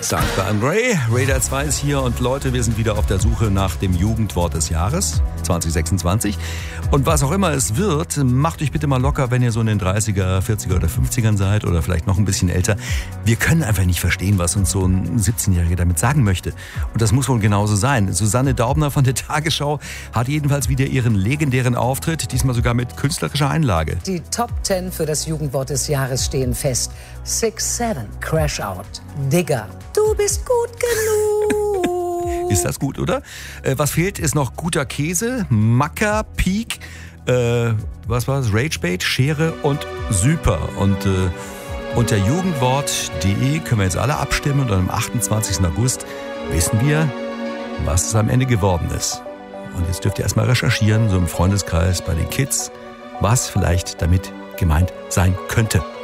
Dankbar an Radar 2 ist hier und Leute, wir sind wieder auf der Suche nach dem Jugendwort des Jahres 2026. Und was auch immer es wird, macht euch bitte mal locker, wenn ihr so in den 30er, 40er oder 50ern seid oder vielleicht noch ein bisschen älter. Wir können einfach nicht verstehen, was uns so ein 17-Jähriger damit sagen möchte. Und das muss wohl genauso sein. Susanne Daubner von der Tagesschau hat jedenfalls wieder ihren legendären Auftritt, diesmal sogar mit künstlerischer Einlage. Die Top 10 für das Jugendwort des Jahres stehen fest. 6-7, Crash Out, Digger, du bist gut genug. Ist das gut, oder? Was fehlt, ist noch guter Käse, Macker, Peak, was war das? Ragebait, Schere und Super. Und unter jugendwort.de können wir jetzt alle abstimmen und am 28. August wissen wir, was es am Ende geworden ist. Und jetzt dürft ihr erstmal recherchieren, so im Freundeskreis bei den Kids, was vielleicht damit gemeint sein könnte.